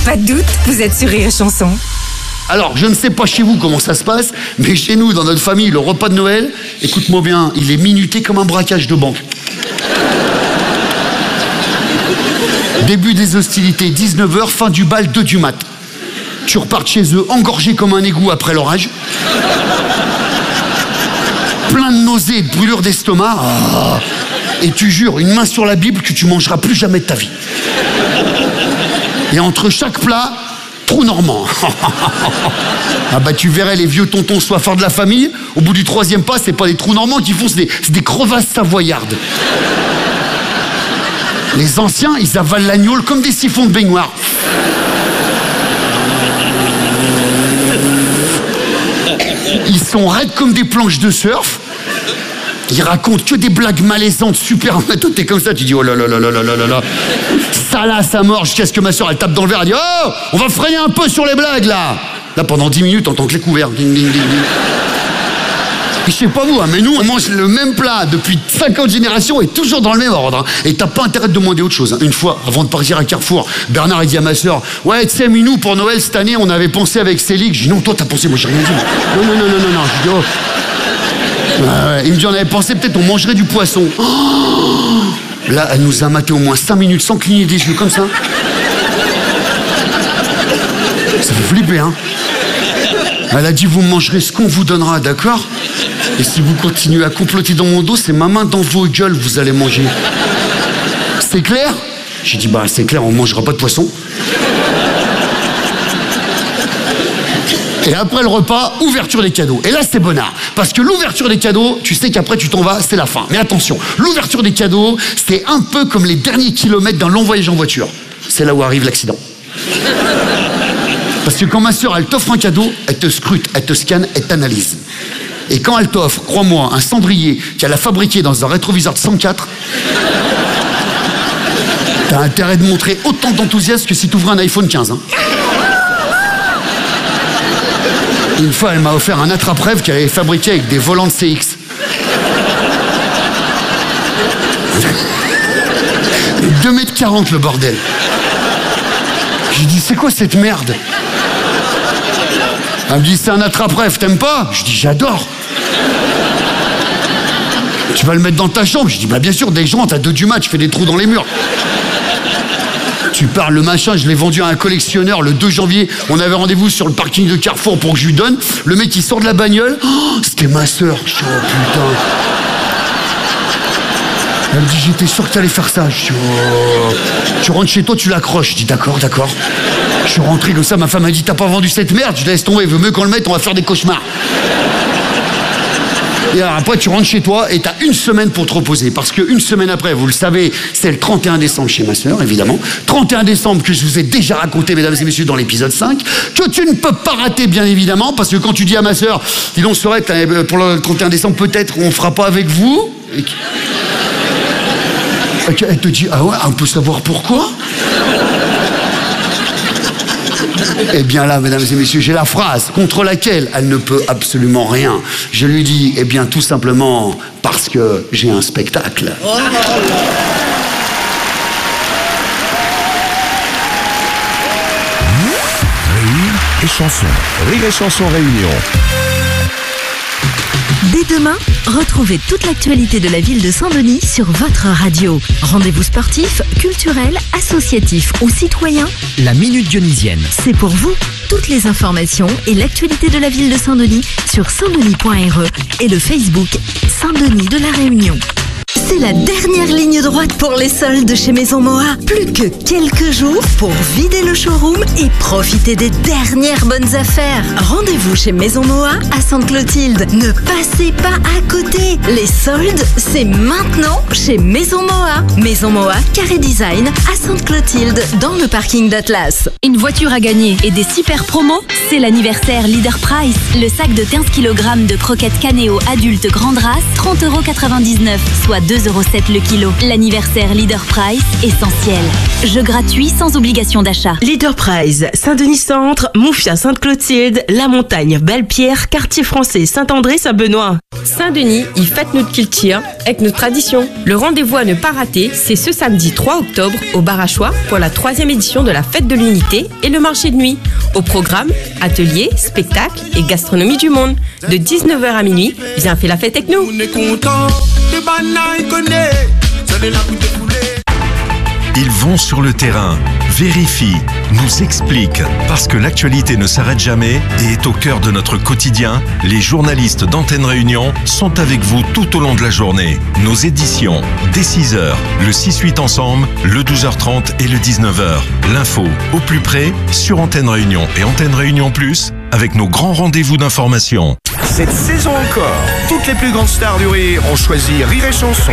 Pas de doute, vous êtes sur Rire et Chanson. Alors, je ne sais pas chez vous comment ça se passe, mais chez nous, dans notre famille, le repas de Noël, écoute-moi bien, il est minuté comme un braquage de banque. Début des hostilités, 19h, fin du bal, 2 du mat. Tu repars chez eux, engorgé comme un égout après l'orage. Plein de nausées et de brûlures d'estomac. Ah. Et tu jures, une main sur la Bible, que tu mangeras plus jamais de ta vie. Et entre chaque plat, trou normand. Ah bah tu verrais les vieux tontons soifards de la famille, au bout du 3e pas, c'est pas des trous normands qu'ils font, c'est des crevasses savoyardes. Les anciens, ils avalent l'agneau comme des siphons de baignoire. Ils sont raides comme des planches de surf. Ils racontent que des blagues malaisantes, super. Toi, t'es comme ça, tu dis oh là là là là là là là. Ça là, ça mord, jusqu'à ce que ma soeur elle tape dans le verre, elle dit oh, on va freiner un peu sur les blagues là. Là, pendant 10 minutes, on entend que les couverts. Ding, ding, ding, ding. Je sais pas vous, hein, mais nous, on mange le même plat depuis 50 générations et toujours dans le même ordre. Hein. Et t'as pas intérêt de demander autre chose. Hein. Une fois, avant de partir à Carrefour, Bernard a dit à ma soeur ouais, tu sais, Minou, pour Noël cette année, on avait pensé avec Célic. Je dis non, toi, t'as pensé, moi, j'ai rien dit. Non, non, non, non, non, non. Je dis oh. Il me dit on avait pensé peut-être on mangerait du poisson. Oh, là, elle nous a maté au moins 5 minutes sans cligner des yeux comme ça. Ça fait flipper, hein. Elle a dit vous mangerez ce qu'on vous donnera, d'accord? Et si vous continuez à comploter dans mon dos, c'est ma main dans vos gueules vous allez manger. C'est clair? J'ai dit bah c'est clair, on mangera pas de poisson. Et après le repas, ouverture des cadeaux. Et là, c'est bonnard. Parce que l'ouverture des cadeaux, tu sais qu'après tu t'en vas, c'est la fin. Mais attention, l'ouverture des cadeaux, c'est un peu comme les derniers kilomètres d'un long voyage en voiture. C'est là où arrive l'accident. Parce que quand ma soeur, elle t'offre un cadeau, elle te scrute, elle te scanne, elle t'analyse. Et quand elle t'offre, crois-moi, un cendrier qu'elle a fabriqué dans un rétroviseur de 104, t'as intérêt de montrer autant d'enthousiasme que si t'ouvrais un iPhone 15. Hein. Une fois, elle m'a offert un attrape-rêve qu'elle avait fabriqué avec des volants de CX. 2,40 m le bordel. J'ai dit, c'est quoi cette merde? Elle me dit, c'est un attrape-rêve, t'aimes pas? Je dis, j'adore. Tu vas le mettre dans ta chambre? Je dis, bah bien sûr, dès que je rentre à 2 du mat, je fais des trous dans les murs. Tu parles, le machin, je l'ai vendu à un collectionneur le 2 janvier. On avait rendez-vous sur le parking de Carrefour pour que je lui donne. Le mec, il sort de la bagnole. Oh, c'était ma soeur. Je dis, oh putain. Elle me dit, j'étais sûr que t'allais faire ça. Je dis, oh. Tu rentres chez toi, tu l'accroches. Je dis, d'accord, d'accord. Je suis rentré comme ça, ma femme m'a dit, t'as pas vendu cette merde? Je laisse tomber, veut mieux qu'on le mette, on va faire des cauchemars. Et alors après, tu rentres chez toi et t'as 1 semaine pour te reposer. Parce qu'une semaine après, vous le savez, c'est le 31 décembre chez ma soeur, évidemment. 31 décembre que je vous ai déjà raconté, mesdames et messieurs, dans l'épisode 5. Que tu ne peux pas rater, bien évidemment. Parce que quand tu dis à ma soeur, dis donc, Sorette, pour le 31 décembre, peut-être on fera pas avec vous. Et elle te dit, ah ouais, on peut savoir pourquoi? Eh bien là, mesdames et messieurs, j'ai la phrase contre laquelle elle ne peut absolument rien. Je lui dis, eh bien tout simplement parce que j'ai un spectacle. Oh là là. Rire et chanson. Rire et chanson réunion. Dès demain, retrouvez toute l'actualité de la ville de Saint-Denis sur votre radio. Rendez-vous sportif, culturel, associatif ou citoyen. La Minute Dionysienne. C'est pour vous. Toutes les informations et l'actualité de la ville de Saint-Denis sur saintdenis.re et le Facebook Saint-Denis de la Réunion. C'est la dernière ligne droite pour les soldes chez Maison Moa. Plus que quelques jours pour vider le showroom et profiter des dernières bonnes affaires. Rendez-vous chez Maison Moa à Sainte-Clotilde. Ne passez pas à côté. Les soldes, c'est maintenant chez Maison Moa. Maison Moa, Carré Design à Sainte-Clotilde dans le parking d'Atlas. Une voiture à gagner et des super promos? C'est l'anniversaire Leader Price. Le sac de 15 kg de croquettes Canéo adultes grande race, 30,99 €, soit 2,07 € le kilo. L'anniversaire Leader Price, essentiel. Jeu gratuit sans obligation d'achat. Leader Price, Saint-Denis Centre, Moufia, Sainte-Clotilde, La Montagne, Belle-Pierre, Quartier Français, Saint-André, Saint-Benoît. Saint-Denis, il fête notre culture avec notre tradition. Le rendez-vous à ne pas rater, c'est ce samedi 3 octobre au Bar à Choix pour la 3e édition de la Fête de l'Unité et le marché de nuit. Au programme, ateliers, spectacles et gastronomie du monde. De 19h à minuit, viens faire la fête avec nous. Ils vont sur le terrain, vérifient, nous expliquent. Parce que l'actualité ne s'arrête jamais et est au cœur de notre quotidien, les journalistes d'Antenne Réunion sont avec vous tout au long de la journée. Nos éditions, dès 6h, le 6-8 ensemble, le 12h30 et le 19h. L'info au plus près sur Antenne Réunion et Antenne Réunion Plus avec nos grands rendez-vous d'information. Cette saison encore, toutes les plus grandes stars du rire ont choisi Rire et Chanson.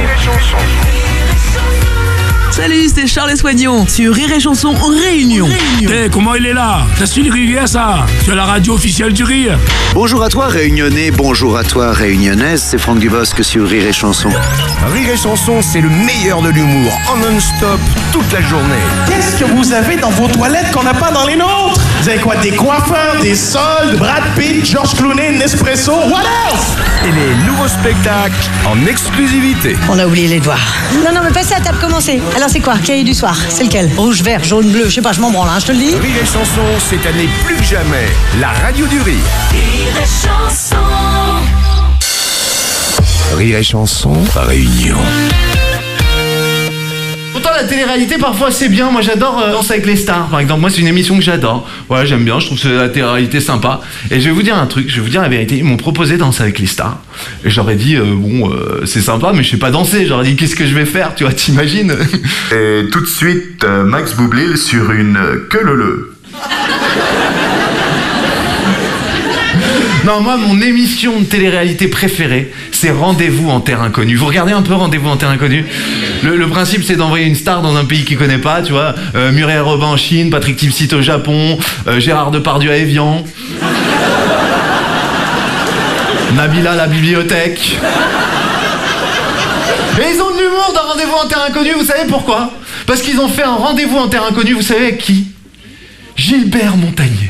Salut, c'est Charles Soignon sur Rire et Chanson Réunion. Comment il est là? Ça suit le rivière, ça? Sur la radio officielle du rire. Bonjour à toi, Réunionnais. Bonjour à toi, Réunionnaise. C'est Franck Dubosc sur Rire et Chanson. Rire et Chanson, c'est le meilleur de l'humour, en non-stop, toute la journée. Qu'est-ce que vous avez dans vos toilettes qu'on n'a pas dans les nôtres? Vous avez quoi? Des coiffeurs, des soldes, Brad Pitt, George Clooney, Nespresso, what else? Et les nouveaux spectacles en exclusivité. On a oublié les devoirs. Non, mais passez à table, commencez. Alors c'est quoi? Cahier du soir, c'est lequel? Rouge, vert, jaune, bleu, je sais pas, je m'en branle, hein, je te le dis. Rire et Chanson, cette année plus que jamais, la radio du rire. Rire et Chanson. Rire et Chanson, Réunion. Pourtant la télé-réalité parfois c'est bien, moi j'adore Danse avec les stars par exemple, moi c'est une émission que j'adore, ouais j'aime bien, je trouve que la télé-réalité sympa, et je vais vous dire un truc, je vais vous dire la vérité, ils m'ont proposé Danse avec les stars, et j'aurais dit c'est sympa mais je sais pas danser, j'aurais dit qu'est-ce que je vais faire, tu vois, t'imagines. Et tout de suite Max Boublil sur une queue-le-le. Non, moi, mon émission de télé-réalité préférée, c'est Rendez-vous en Terre Inconnue. Vous regardez un peu Rendez-vous en Terre Inconnue? Le principe, c'est d'envoyer une star dans un pays qu'il connaît pas, tu vois. Muriel Robin en Chine, Patrick Timsit au Japon, Gérard Depardieu à Évian. Nabila à la bibliothèque. Et ils ont de l'humour dans Rendez-vous en Terre Inconnue, vous savez pourquoi? Parce qu'ils ont fait un Rendez-vous en Terre Inconnue, vous savez avec qui? Gilbert Montagnier.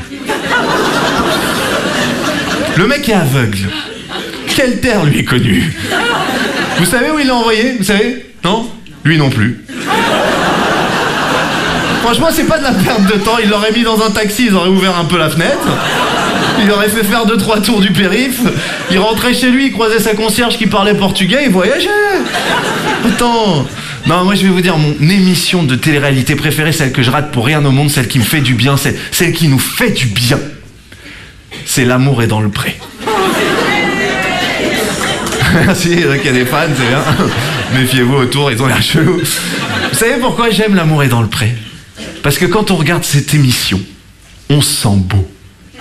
Le mec est aveugle. Quelle terre lui est connue? Vous savez où il l'a envoyé? Vous savez? Non? Lui non plus. Franchement, c'est pas de la perte de temps. Il l'aurait mis dans un taxi, ils auraient ouvert un peu la fenêtre. Il aurait fait faire 2-3 tours du périph'. Il rentrait chez lui, il croisait sa concierge qui parlait portugais, il voyageait. Attends. Non, moi je vais vous dire, mon émission de télé-réalité préférée, celle que je rate pour rien au monde, celle qui me fait du bien, celle qui nous fait du bien. C'est L'amour est dans le pré. Si, il y a des fans, c'est bien. Méfiez-vous autour, ils ont l'air chelous. Vous savez pourquoi j'aime L'amour est dans le pré? Parce que quand on regarde cette émission, on se sent beau.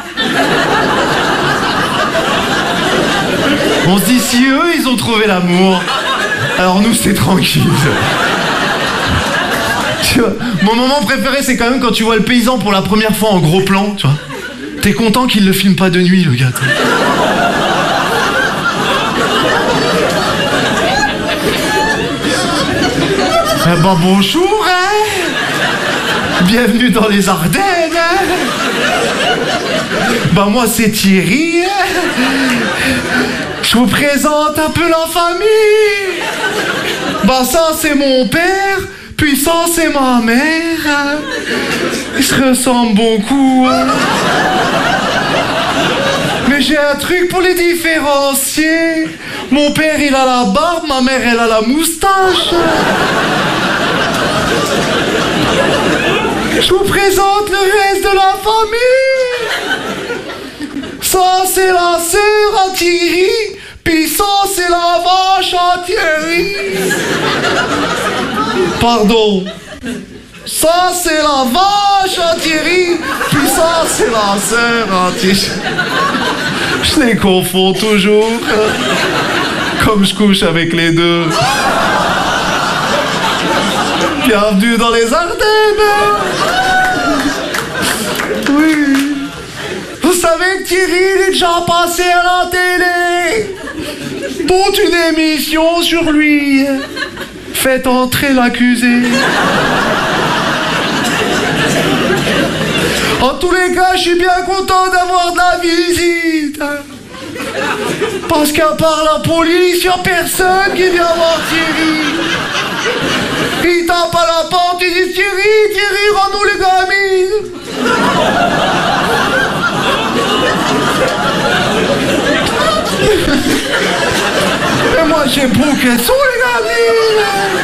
On se dit, si eux, ils ont trouvé l'amour, alors nous, c'est tranquille. Tu vois, mon moment préféré, c'est quand même quand tu vois le paysan pour la première fois en gros plan, tu vois. T'es content qu'il le filme pas de nuit, le gars. Eh ben bonjour, hein. Bienvenue dans les Ardennes, hein. Ben moi c'est Thierry, hein. Je vous présente un peu la famille. Ben ça c'est mon père, puis ça c'est ma mère, hein. Ils se ressemblent beaucoup, hein. Mais j'ai un truc pour les différencier. Mon père il a la barbe, ma mère elle a la moustache. Je vous présente le reste de la famille. Ça c'est la sœur à Thierry, puis ça c'est la vache à Thierry. Pardon. Ça c'est la vache à Thierry, puis ça c'est la sœur à Thierry. Je les confonds toujours. Comme je couche avec les deux. Bienvenue dans les Ardennes. Oui. Vous savez que Thierry il est déjà passé à la télé. Toute une émission sur lui. Faites entrer l'accusé. En tous les cas, je suis bien content d'avoir de la visite. Parce qu'à part la police, y'a personne qui vient voir Thierry. Il tape à la porte, il dit Thierry, rends-nous les gamines. Et moi, je sais pas où qu'elles sont, les gamines.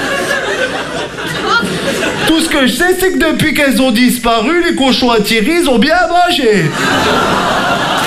Tout ce que je sais, c'est que depuis qu'elles ont disparu, les cochons à Thierry, ils ont bien mangé.